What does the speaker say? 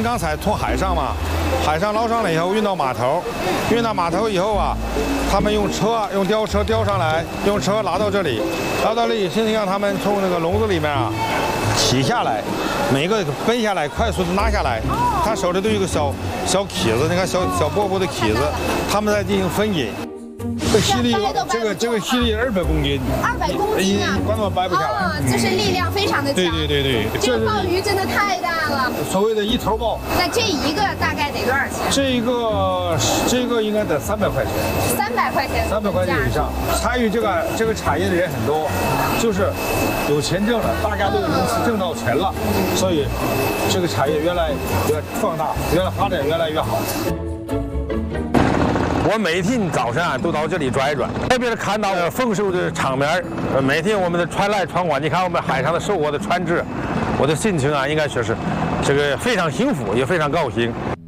刚才从海上嘛，海上捞上来以后运到码头，运到码头以后啊，他们用吊车吊上来，用车拉到这里，拉到这里，现在让他们从那个笼子里面啊起下来，每个背下来，快速的拿下来。他手里都有一个小起子，你看小薄薄的起子，他们在进行分解。这吸力，这个吸力200公斤 ，200公斤啊， 根本掰不下来。 就是力量非常的强。 对， 这个鲍鱼真的太大了。 所谓的一头鲍。 那这一个大概得多少钱？ 这个应该得300块钱。 300块钱 ？300块钱以上。参与这个产业的人很多，就是有钱挣了，大家都挣到钱了，所以这个产业越来越放大，发展越来越好。我每天早上啊都到这里转一转，特别是看到丰收的场面，每天我们的船来船往，你看我们海上的收获的船只，我的心情啊应该说是这个非常幸福，也非常高兴。